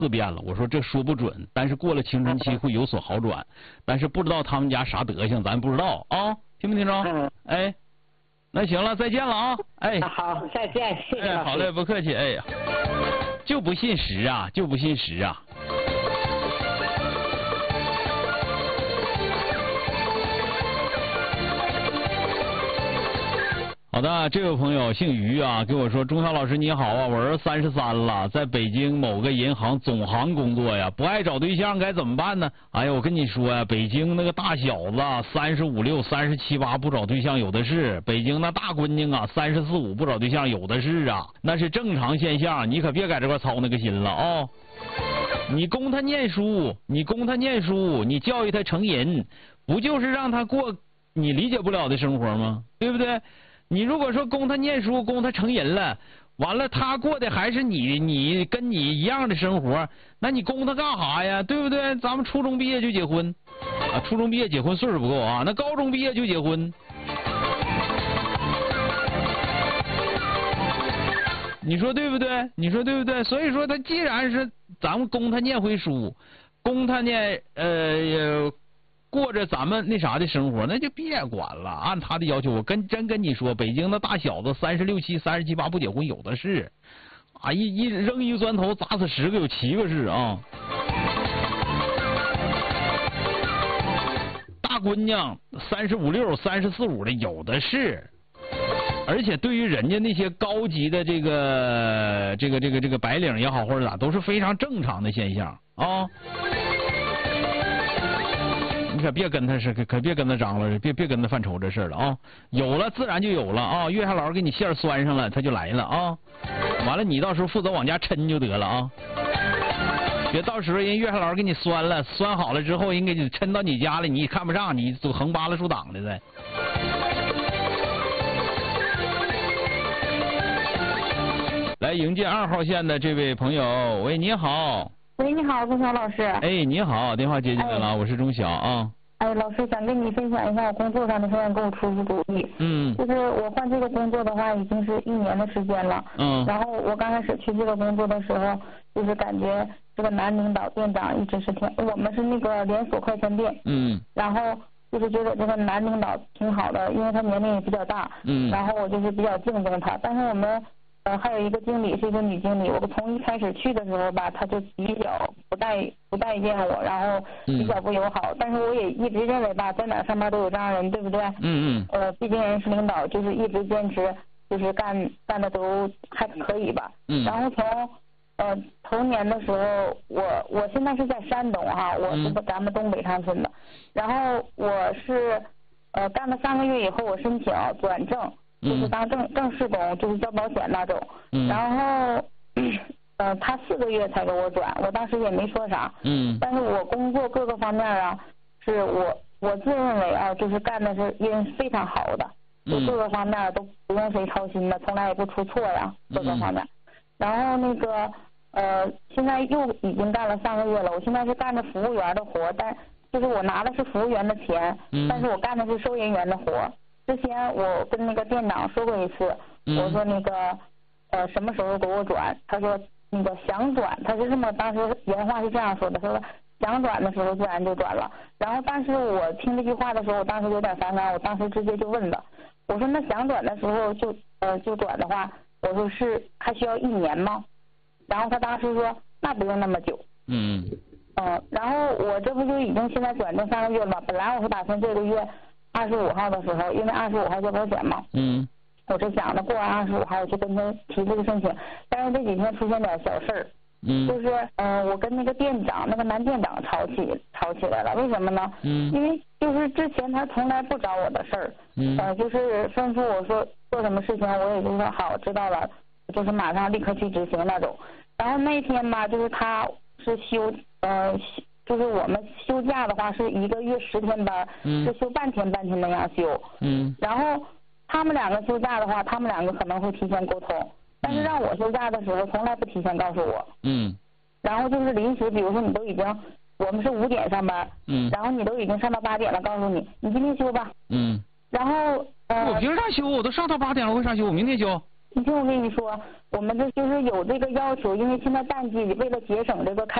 4遍了，我说这说不准，但是过了青春期会有所好转，但是不知道他们家啥德行，咱不知道啊，听没听着？哎，那行了，再见了啊！哎， 好，再见，谢谢老师。 好嘞，不客气。哎呀，就不信实啊，就不信实啊。好的，这位朋友姓于啊，给我说，钟晓老师你好啊，我儿子33了，在北京某个银行总行工作呀，不爱找对象该怎么办呢？哎呀，我跟你说呀，北京那个大小子35、6、37、8不找对象有的是，北京那大姑娘啊34、5不找对象有的是啊，那是正常现象，你可别在这块操那个心了啊。你供他念书，你教育他成人，不就是让他过你理解不了的生活吗？对不对？你如果说供他念书，供他成人了，完了他过的还是你跟你一样的生活，那你供他干啥呀？对不对？咱们初中毕业就结婚啊，初中毕业结婚岁数不够啊，那高中毕业就结婚，你说对不对？你说对不对？所以说他既然是咱们供他念回书，供他念过着咱们那啥的生活，那就别管了。按他的要求，我真跟你说，北京的大小子36、7、37、8不结婚有的是，啊，一扔一个砖头砸死10个，有7个是啊。大姑娘35、6、34、5的有的是，而且对于人家那些高级的这个白领也好或者咋，都是非常正常的现象啊。你可别跟他张罗，别跟他犯愁这事了啊！有了自然就有了啊！月下老师给你线拴上了，他就来了啊！完了，你到时候负责往家抻就得了啊！别到时候人月下老师给你拴了，拴好了之后，人给你抻到你家了，你看不上，你走横扒拉竖挡的再。来迎接2号线的这位朋友，喂，你好。 喂，你好，钟晓老师。 哎，你好，电话接进来了，我是钟晓啊。 哎，老师想跟你分享一下我工作上的事，给我出主意。就是我换这个工作的话，已经是1年的时间了。然后我刚开始去这个工作的时候，就是感觉这个男领导店长一直是我们是那个连锁快餐店。然后就是觉得这个男领导挺好的，因为他年龄也比较大。然后我就是比较敬重他，但是我们。还有一个经理是一个女经理，我从一开始去的时候吧，她就比较不待见我，然后比较不友好。但是我也一直认为吧，在哪上班都有这样人，对不对？毕竟人事领导就是一直坚持，就是干的都还可以吧。然后从头年的时候，我现在是在山东哈，我是咱们东北长春的。然后我是干了3个月以后，我申请转正。就是当正式工，就是交保险那种。然后他4个月才给我转，我当时也没说啥。但是我工作各个方面啊，是我自认为啊，就是干的是非常好的，就各个方面都不用谁操心的，从来也不出错呀，各个方面。然后那个现在又已经干了3个月了，我现在是干着服务员的活，但就是我拿的是服务员的钱，但是我干的是收银员的活。之前我跟那个店长说过一次，我说那个什么时候给我转，他说那个想转，他是这么当时原话是这样说的，他说想转的时候自然就转了。然后但是我听这句话的时候，我当时有点反感，我当时直接就问了，我说那想转的时候就转的话，我说是还需要1年吗？然后他当时说那不用那么久。然后我这不就已经现在转正3个月了嘛，本来我是打算这个月25号的时候，因为25号交保险嘛，我是想着过完25号我就跟他提这个申请，但是这几天出现点小事儿，就是我跟那个店长，那个男店长吵起来了，为什么呢？因为就是之前他从来不找我的事儿，就是吩咐我说做什么事情，我也就说好知道了，就是马上立刻去执行那种。然后那天吧，就是他是就是我们休假的话是1个月10天班，是休半天那样休。然后他们2个休假的话，他们2个可能会提前沟通，但是让我休假的时候从来不提前告诉我。然后就是临时，比如说你都已经，我们是5点上班，然后你都已经上到8点了，告诉你今天休吧。然后我凭啥休？我都上到8点了，为啥休？我明天休。 你听我跟你说，我们这就是有这个要求，因为现在淡季，为了节省这个开